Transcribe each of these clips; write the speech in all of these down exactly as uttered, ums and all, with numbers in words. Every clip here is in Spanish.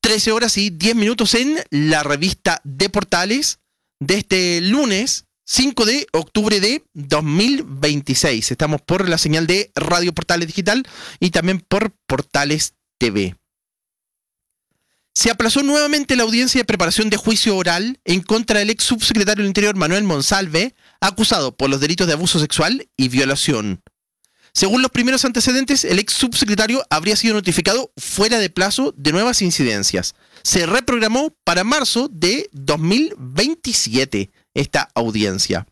trece horas y diez minutos en la revista de Portales de este lunes cinco de octubre de dos mil veintiséis. Estamos por la señal de Radio Portales Digital y también por Portales T V. Se aplazó nuevamente la audiencia de preparación de juicio oral en contra del ex subsecretario del Interior Manuel Monsalve, acusado por los delitos de abuso sexual y violación. Según los primeros antecedentes, el ex subsecretario habría sido notificado fuera de plazo de nuevas incidencias. Se reprogramó para marzo de dos mil veintisiete esta audiencia.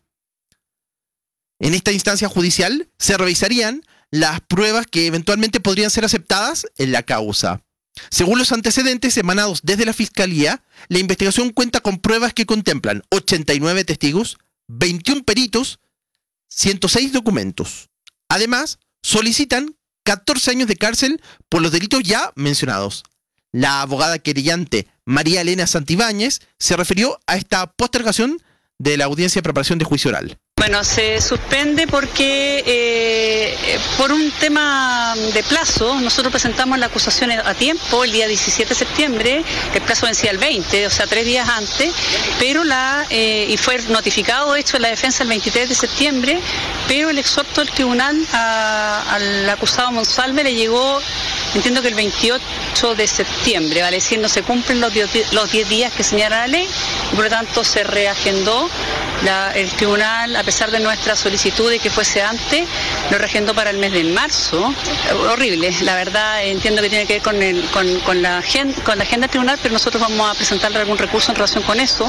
En esta instancia judicial se revisarían las pruebas que eventualmente podrían ser aceptadas en la causa. Según los antecedentes emanados desde la Fiscalía, la investigación cuenta con pruebas que contemplan ochenta y nueve testigos, veintiún peritos, ciento seis documentos. Además, solicitan catorce años de cárcel por los delitos ya mencionados. La abogada querellante María Elena Santibáñez se refirió a esta postergación de la audiencia de preparación de juicio oral. Bueno, se suspende porque eh, por un tema de plazo, nosotros presentamos la acusación a tiempo el día diecisiete de septiembre, que el plazo vencía el veinte, o sea, tres días antes, pero la eh, y fue notificado, de hecho, la defensa el veintitrés de septiembre, pero el exhorto del tribunal a, al acusado Monsalve le llegó, entiendo que el veintiocho de septiembre, vale decir, no se cumplen los diez días que señala la ley, y por lo tanto se reagendó la, el tribunal, a pesar de nuestra solicitud de que fuese antes, lo reagendó para el mes de marzo. Horrible, la verdad, entiendo que tiene que ver con, el, con, con, la, agenda, con la agenda del tribunal, pero nosotros vamos a presentarle algún recurso en relación con eso.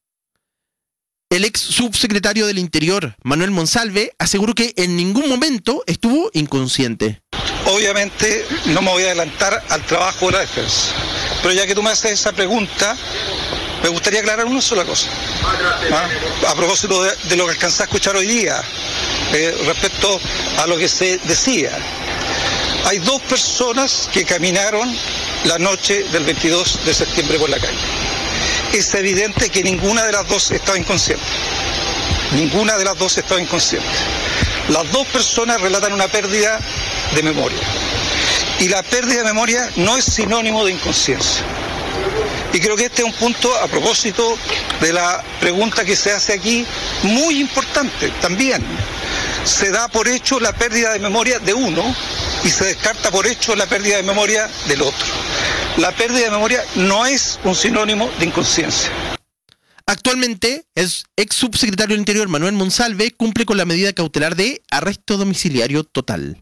El ex subsecretario del Interior, Manuel Monsalve, aseguró que en ningún momento estuvo inconsciente. Obviamente no me voy a adelantar al trabajo de la defensa, pero ya que tú me haces esa pregunta, me gustaría aclarar una sola cosa. ¿Ah? A propósito de, de lo que alcancé a escuchar hoy día, eh, respecto a lo que se decía. Hay dos personas que caminaron la noche del veintidós de septiembre por la calle. Es evidente que ninguna de las dos estaba inconsciente. Ninguna de las dos estaba inconsciente. Las dos personas relatan una pérdida de memoria. Y la pérdida de memoria no es sinónimo de inconsciencia. Y creo que este es un punto, a propósito de la pregunta que se hace aquí, muy importante también. Se da por hecho la pérdida de memoria de uno y se descarta por hecho la pérdida de memoria del otro. La pérdida de memoria no es un sinónimo de inconsciencia. Actualmente, el ex subsecretario del Interior Manuel Monsalve cumple con la medida cautelar de arresto domiciliario total.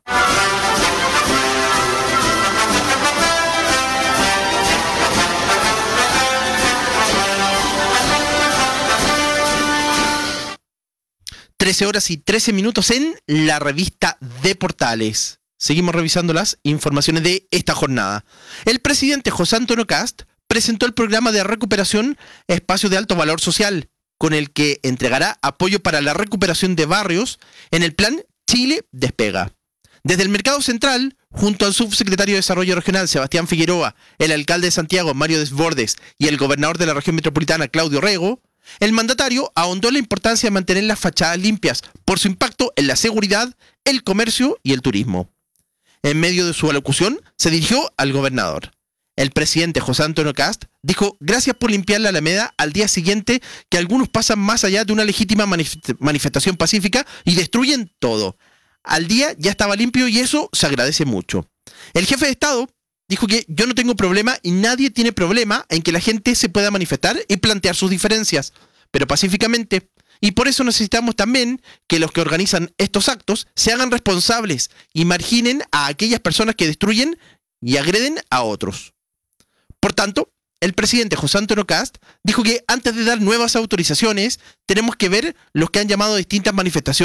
trece horas y trece minutos en la revista de Portales. Seguimos revisando las informaciones de esta jornada. El presidente José Antonio Kast presentó el programa de recuperación Espacio de Alto Valor Social, con el que entregará apoyo para la recuperación de barrios en el plan Chile Despega. Desde el Mercado Central, junto al subsecretario de Desarrollo Regional Sebastián Figueroa, el alcalde de Santiago Mario Desbordes y el gobernador de la región metropolitana Claudio Rego, el mandatario ahondó en la importancia de mantener las fachadas limpias por su impacto en la seguridad, el comercio y el turismo. En medio de su alocución, se dirigió al gobernador. El presidente José Antonio Kast dijo: gracias por limpiar la Alameda al día siguiente, que algunos pasan más allá de una legítima manif- manifestación pacífica y destruyen todo. Al día ya estaba limpio y eso se agradece mucho. El jefe de Estado dijo que yo no tengo problema y nadie tiene problema en que la gente se pueda manifestar y plantear sus diferencias, pero pacíficamente. Y por eso necesitamos también que los que organizan estos actos se hagan responsables y marginen a aquellas personas que destruyen y agreden a otros. Por tanto, el presidente José Antonio Kast dijo que antes de dar nuevas autorizaciones tenemos que ver los que han llamado a distintas manifestaciones